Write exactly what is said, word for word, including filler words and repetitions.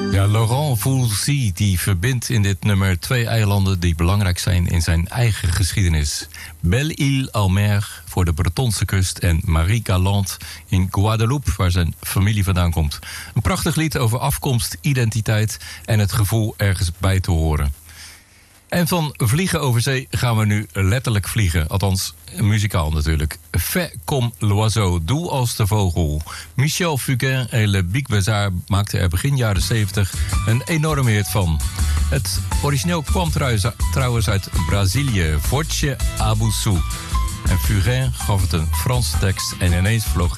Ja, Laurent Voulzy die verbindt in dit nummer twee eilanden die belangrijk zijn in zijn eigen geschiedenis. Belle-Île-en-Mer voor de Bretonse kust en Marie-Galante in Guadeloupe, waar zijn familie vandaan komt. Een prachtig lied over afkomst, identiteit en het gevoel ergens bij te horen. En van vliegen over zee gaan we nu letterlijk vliegen. Althans, muzikaal natuurlijk. Fais comme l'oiseau, doe als de vogel. Michel Fugain en Le Big Bazar maakten er begin jaren zeventig een enorme hit van. Het origineel kwam trouwens uit Brazilië, Forte Abusu. En Fugain gaf het een Franse tekst en ineens vloog